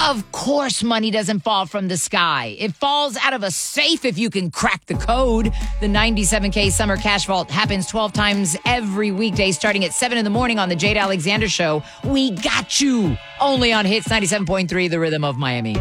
Of course, money doesn't fall from the sky. It falls out of a safe if you can crack the code. The 97K Summer Cash Vault happens 12 times every weekday, starting at 7 in the morning on the Jade Alexander Show. We got you. Only on Hits 97.3, The Rhythm of Miami.